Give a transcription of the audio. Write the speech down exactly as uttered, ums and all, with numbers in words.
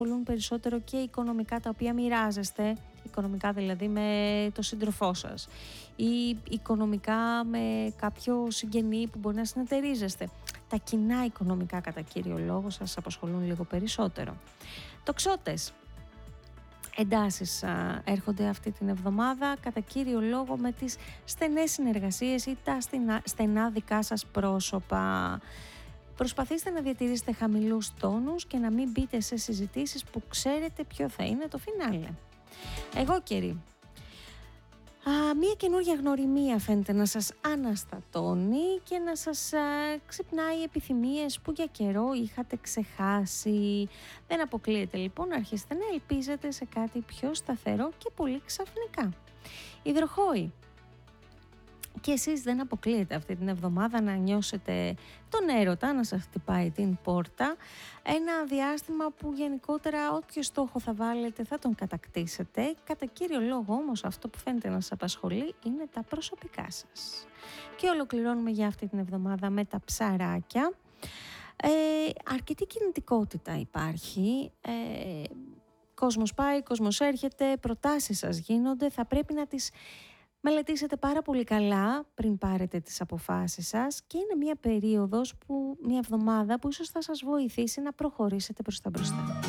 απασχολούν περισσότερο και οικονομικά, τα οποία μοιράζεστε, οικονομικά δηλαδή με το σύντροφό σας, ή οικονομικά με κάποιο συγγενή που μπορεί να συνεταιρίζεστε. Τα κοινά οικονομικά κατά κύριο λόγο σας απασχολούν λίγο περισσότερο. Τοξότες. Εντάσεις α, έρχονται αυτή την εβδομάδα κατά κύριο λόγο με τις στενές συνεργασίες ή τα στενά, στενά δικά σας πρόσωπα. Προσπαθήστε να διατηρήσετε χαμηλούς τόνους και να μην μπείτε σε συζητήσεις που ξέρετε ποιο θα είναι το φινάλε. Εγώ καιρή. Α, μία καινούργια γνωριμία φαίνεται να σας αναστατώνει και να σας α, ξυπνάει επιθυμίες που για καιρό είχατε ξεχάσει. Δεν αποκλείεται λοιπόν να αρχίσετε να ελπίζετε σε κάτι πιο σταθερό και πολύ ξαφνικά. Υδροχόοι. Και εσείς δεν αποκλείετε αυτή την εβδομάδα να νιώσετε τον έρωτα να σας χτυπάει την πόρτα. Ένα διάστημα που γενικότερα όποιο στόχο θα βάλετε θα τον κατακτήσετε. Κατά κύριο λόγο όμως αυτό που φαίνεται να σας απασχολεί είναι τα προσωπικά σας. Και ολοκληρώνουμε για αυτή την εβδομάδα με τα ψαράκια. Ε, αρκετή κινητικότητα υπάρχει. Ε, κόσμος πάει, κόσμος έρχεται, προτάσεις σας γίνονται. Θα πρέπει να τις μελετήσετε πάρα πολύ καλά πριν πάρετε τις αποφάσεις σας και είναι μια περίοδος, που, μια εβδομάδα που ίσως θα σας βοηθήσει να προχωρήσετε προς τα μπροστά.